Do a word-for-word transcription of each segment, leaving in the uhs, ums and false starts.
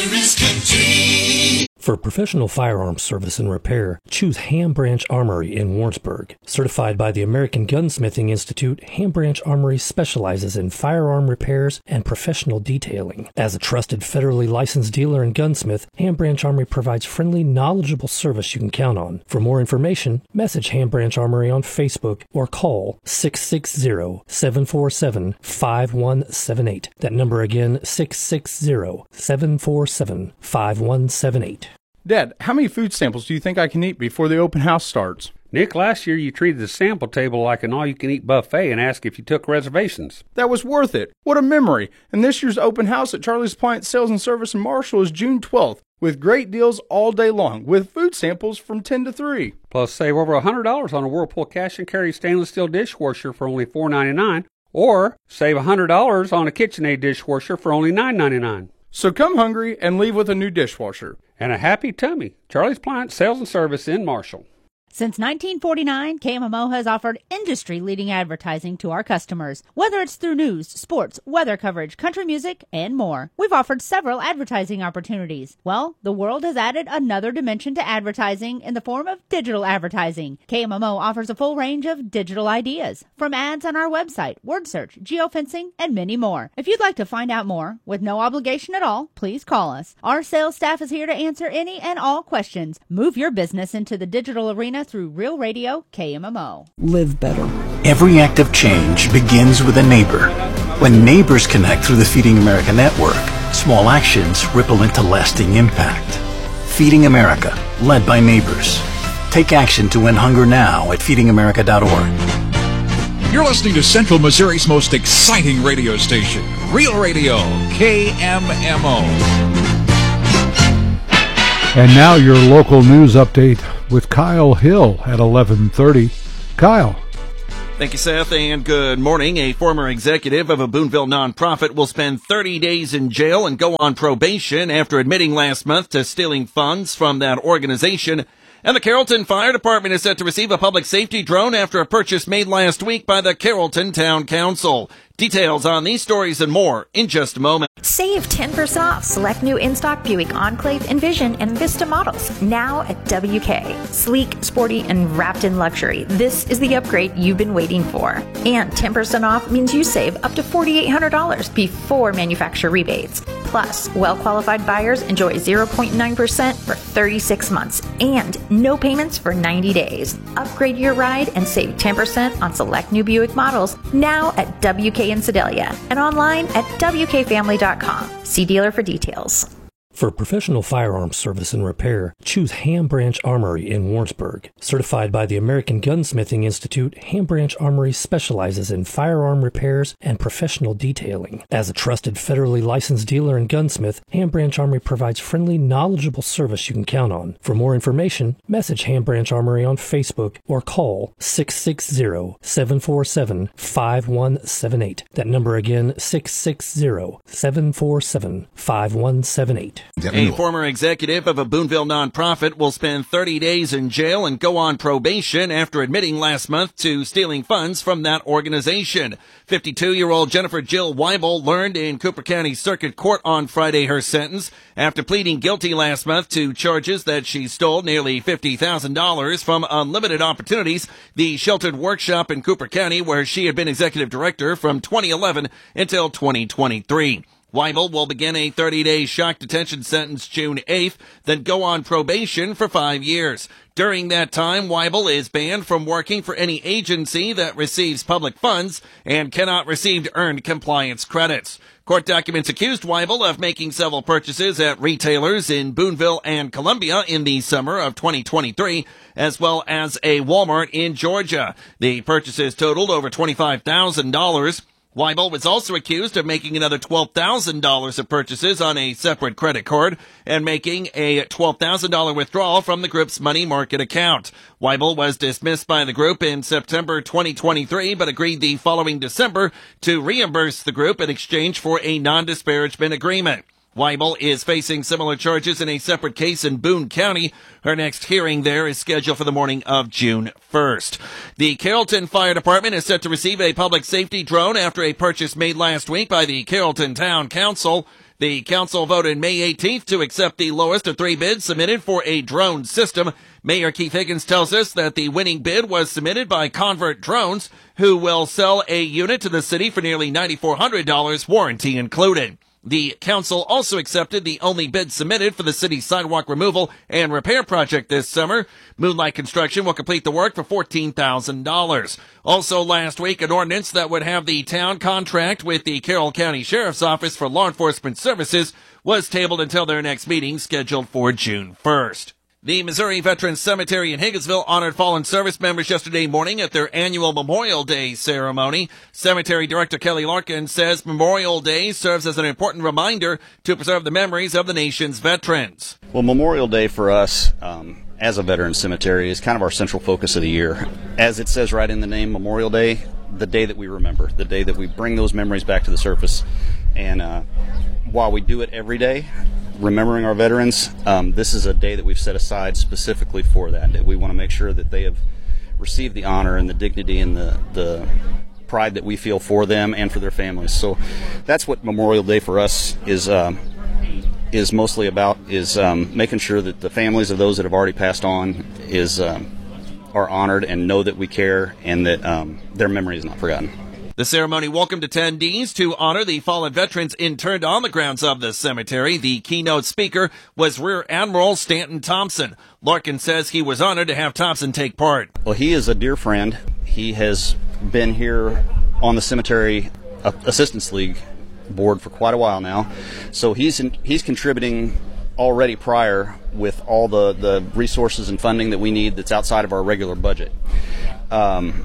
For professional firearms service and repair, choose Ham Branch Armory in Warrensburg. Certified by the American Gunsmithing Institute, Ham Branch Armory specializes in firearm repairs and professional detailing. As a trusted federally licensed dealer and gunsmith, Ham Branch Armory provides friendly, knowledgeable service you can count on. For more information, message Ham Branch Armory on Facebook or call six six zero, seven four seven, five one seven eight. That number again, six six zero, seven four seven, five one seven eight. Dad, how many food samples do you think I can eat before the open house starts? Nick, last year you treated the sample table like an all-you-can-eat buffet and asked if you took reservations. That was worth it. What a memory. And this year's open house at Charlie's Appliance Sales and Service in Marshall is June twelfth, with great deals all day long, with food samples from ten to three. Plus, save over one hundred dollars on a Whirlpool cash and carry stainless steel dishwasher for only four ninety-nine, or save one hundred dollars on a KitchenAid dishwasher for only nine ninety-nine. So come hungry and leave with a new dishwasher. And a happy tummy. Charlie's Appliance Sales and Service in Marshall. Since nineteen forty-nine, K M M O has offered industry-leading advertising to our customers, whether it's through news, sports, weather coverage, country music, and more. We've offered several advertising opportunities. Well, the world has added another dimension to advertising in the form of digital advertising. K M M O offers a full range of digital ideas, from ads on our website, word search, geofencing, and many more. If you'd like to find out more, with no obligation at all, please call us. Our sales staff is here to answer any and all questions. Move your business into the digital arena through Real Radio K M M O. Live better. Every act of change begins with a neighbor. When neighbors connect through the Feeding America network, small actions ripple into lasting impact. Feeding America, led by neighbors. Take action to end hunger now at feeding america dot org. You're listening to Central Missouri's most exciting radio station, Real Radio K M M O. And now your local news update with Kyle Hill at eleven thirty. Kyle. Thank you, Seth, and good morning. A former executive of a Boonville nonprofit will spend thirty days in jail and go on probation after admitting last month to stealing funds from that organization. And the Carrollton Fire Department is set to receive a public safety drone after a purchase made last week by the Carrollton Town Council. Details on these stories and more in just a moment. Save ten percent off select new in-stock Buick Enclave, Envision, and Vista models now at W K. Sleek, sporty, and wrapped in luxury. This is the upgrade you've been waiting for. And ten percent off means you save up to four thousand eight hundred dollars before manufacturer rebates. Plus, well-qualified buyers enjoy zero point nine percent for thirty-six months and no payments for ninety days. Upgrade your ride and save ten percent on select new Buick models now at W K in Sedalia and online at W K family dot com. See dealer for details. For professional firearms service and repair, choose Ham Branch Armory in Warrensburg. Certified by the American Gunsmithing Institute, Ham Branch Armory specializes in firearm repairs and professional detailing. As a trusted federally licensed dealer and gunsmith, Ham Branch Armory provides friendly, knowledgeable service you can count on. For more information, message Ham Branch Armory on Facebook or call six six zero, seven four seven, five one seven eight. That number again, six six zero, seven four seven, five one seven eight. A former executive of a Boonville nonprofit will spend thirty days in jail and go on probation after admitting last month to stealing funds from that organization. fifty-two-year-old Jennifer Jill Weibel learned in Cooper County Circuit Court on Friday her sentence after pleading guilty last month to charges that she stole nearly fifty thousand dollars from Unlimited Opportunities, the sheltered workshop in Cooper County where she had been executive director from twenty eleven until twenty twenty-three. Weibel will begin a thirty-day shock detention sentence June eighth, then go on probation for five years. During that time, Weibel is banned from working for any agency that receives public funds and cannot receive earned compliance credits. Court documents accused Weibel of making several purchases at retailers in Boonville and Columbia in the summer of twenty twenty-three, as well as a Walmart in Georgia. The purchases totaled over twenty-five thousand dollars. Weibel was also accused of making another twelve thousand dollars of purchases on a separate credit card and making a twelve thousand dollars withdrawal from the group's money market account. Weibel was dismissed by the group in September twenty twenty-three, but agreed the following December to reimburse the group in exchange for a non-disparagement agreement. Weibel is facing similar charges in a separate case in Boone County. Her next hearing there is scheduled for the morning of June first. The Carrollton Fire Department is set to receive a public safety drone after a purchase made last week by the Carrollton Town Council. The council voted May eighteenth to accept the lowest of three bids submitted for a drone system. Mayor Keith Higgins tells us that the winning bid was submitted by Convert Drones, who will sell a unit to the city for nearly nine thousand four hundred dollars, warranty included. The council also accepted the only bid submitted for the city's sidewalk removal and repair project this summer. Moonlight Construction will complete the work for fourteen thousand dollars. Also last week, an ordinance that would have the town contract with the Carroll County Sheriff's Office for law enforcement services was tabled until their next meeting, scheduled for June first. The Missouri Veterans Cemetery in Higginsville honored fallen service members yesterday morning at their annual Memorial Day ceremony. Cemetery Director Kelly Larkin says Memorial Day serves as an important reminder to preserve the memories of the nation's veterans. Well, Memorial Day for us, um, as a veteran cemetery, is kind of our central focus of the year. As it says right in the name, Memorial Day, the day that we remember, the day that we bring those memories back to the surface. And uh, while we do it every day, remembering our veterans, um, this is a day that we've set aside specifically for that. That we want to make sure that they have received the honor and the dignity and the, the pride that we feel for them and for their families. So that's what Memorial Day for us is um, is mostly about, is um, making sure that the families of those that have already passed on is um, are honored and know that we care and that um, their memory is not forgotten. The ceremony welcomed attendees to honor the fallen veterans interned on the grounds of the cemetery. The keynote speaker was Rear Admiral Stanton Thompson. Larkin says he was honored to have Thompson take part. Well, he is a dear friend. He has been here on the Cemetery Assistance League board for quite a while now. So he's in, he's contributing already prior with all the, the resources and funding that we need that's outside of our regular budget. Um,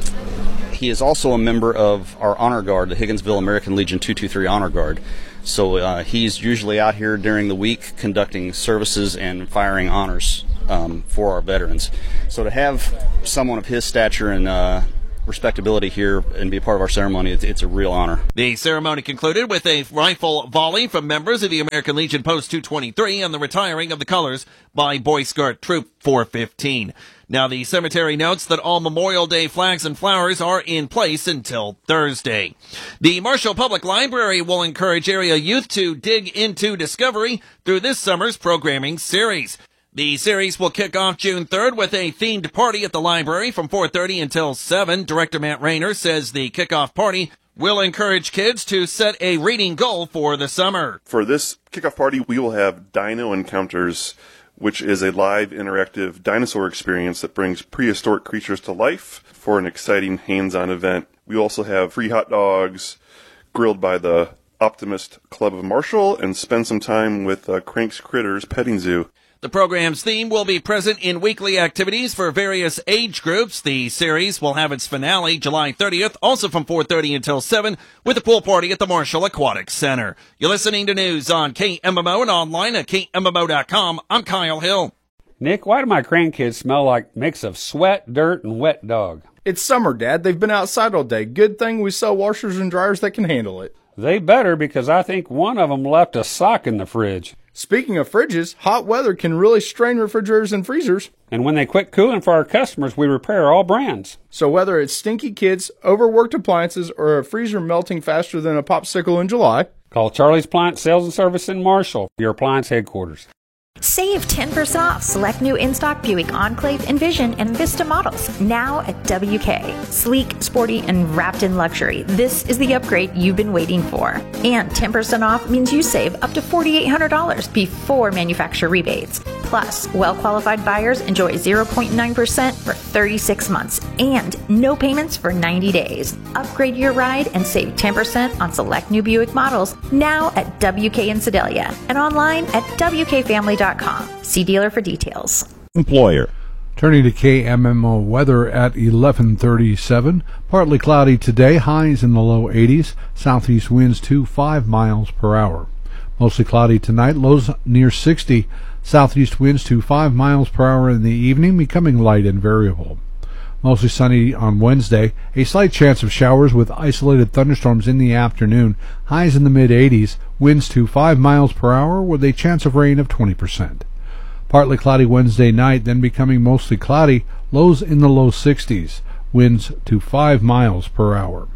He is also a member of our Honor Guard, the Higginsville American Legion two two three Honor Guard. So uh, he's usually out here during the week conducting services and firing honors um, for our veterans. So to have someone of his stature and uh, respectability here and be a part of our ceremony, it's, it's a real honor. The ceremony concluded with a rifle volley from members of the American Legion Post two twenty-three and the retiring of the colors by Boy Scout Troop four fifteen. Now, the cemetery notes that all Memorial Day flags and flowers are in place until Thursday. The Marshall Public Library will encourage area youth to dig into discovery through this summer's programming series. The series will kick off June third with a themed party at the library from four thirty until seven. Director Matt Rayner says the kickoff party will encourage kids to set a reading goal for the summer. For this kickoff party, we will have Dino Encounters, which is a live interactive dinosaur experience that brings prehistoric creatures to life for an exciting hands-on event. We also have free hot dogs grilled by the Optimist Club of Marshall and spend some time with uh, Crank's Critters Petting Zoo. The program's theme will be present in weekly activities for various age groups. The series will have its finale July thirtieth, also from four thirty until seven, with a pool party at the Marshall Aquatic Center. You're listening to news on K M M O and online at K M M O dot com. I'm Kyle Hill. Nick, why do my grandkids smell like a mix of sweat, dirt, and wet dog? It's summer, Dad. They've been outside all day. Good thing we sell washers and dryers that can handle it. They better, because I think one of them left a sock in the fridge. Speaking of fridges, hot weather can really strain refrigerators and freezers. And when they quit cooling for our customers, we repair all brands. So whether it's stinky kids, overworked appliances, or a freezer melting faster than a popsicle in July, call Charlie's Appliance Sales and Service in Marshall, your appliance headquarters. Save ten percent off select new in-stock Buick Enclave, Envision, and Vista models now at W K. Sleek, sporty, and wrapped in luxury. This is the upgrade you've been waiting for. And ten percent off means you save up to four thousand eight hundred dollars before manufacturer rebates. Plus, well-qualified buyers enjoy zero point nine percent for thirty-six months and no payments for ninety days. Upgrade your ride and save ten percent on select new Buick models now at W K in Sedalia and online at W K family dot com. See dealer for details. Employer. Turning to K M M O weather at eleven thirty-seven. Partly cloudy today, highs in the low eighties. Southeast winds to five miles per hour. Mostly cloudy tonight, lows near sixty. Southeast winds to five miles per hour in the evening, becoming light and variable. Mostly sunny on Wednesday. A slight chance of showers with isolated thunderstorms in the afternoon. Highs in the mid eighties. Winds to five miles per hour with a chance of rain of twenty percent. Partly cloudy Wednesday night, then becoming mostly cloudy. Lows in the low sixties. Winds to five miles per hour.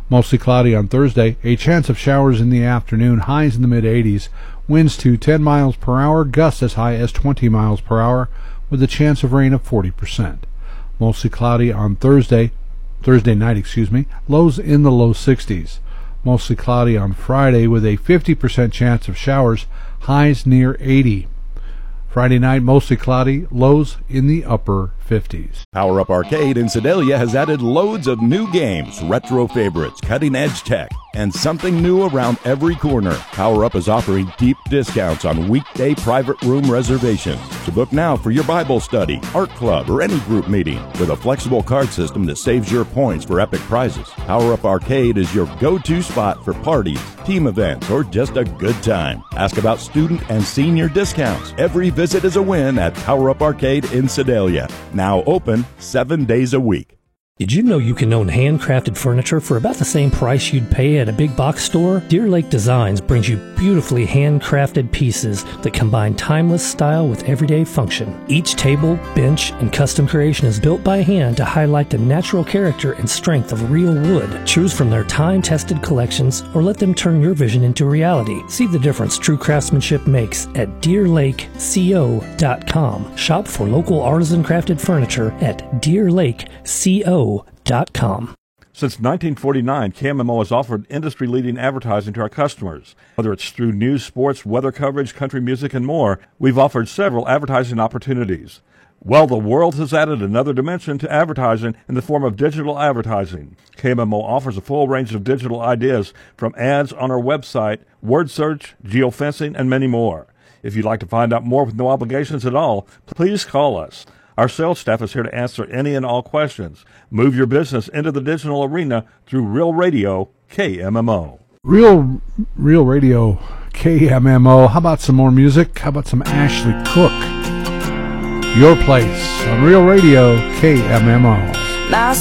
Mostly cloudy on Thursday. A chance of showers in the afternoon. Highs in the mid eighties. Winds to ten miles per hour. Gusts as high as twenty miles per hour with a chance of rain of forty percent. Mostly cloudy on Thursday. Thursday night, excuse me. Lows in the low sixties. Mostly cloudy on Friday with a fifty percent chance of showers. Highs near eighty. Friday night, mostly cloudy, lows in the upper fifties. Power Up Arcade in Sedalia has added loads of new games, retro favorites, cutting-edge tech, and something new around every corner. Power Up is offering deep discounts on weekday private room reservations. To book now for your Bible study, art club, or any group meeting with a flexible card system that saves your points for epic prizes. Power Up Arcade is your go-to spot for parties, team events, or just a good time. Ask about student and senior discounts. Every visit is a win at Power Up Arcade in Sedalia. Now open seven days a week. Did you know you can own handcrafted furniture for about the same price you'd pay at a big box store? Deer Lake Designs brings you beautifully handcrafted pieces that combine timeless style with everyday function. Each table, bench, and custom creation is built by hand to highlight the natural character and strength of real wood. Choose from their time-tested collections or let them turn your vision into reality. See the difference true craftsmanship makes at deer lake co dot com. Shop for local artisan crafted furniture at deer lake co dot com. Since nineteen forty-nine, K M M O has offered industry-leading advertising to our customers. Whether it's through news, sports, weather coverage, country music, and more, we've offered several advertising opportunities. Well, the world has added another dimension to advertising in the form of digital advertising. K M M O offers a full range of digital ideas from ads on our website, word search, geofencing, and many more. If you'd like to find out more with no obligations at all, please call us. Our sales staff is here to answer any and all questions. Move your business into the digital arena through Real Radio K M M O. Real, Real Radio K M M O. How about some more music? How about some Ashley Cook? Your Place on Real Radio K M M O.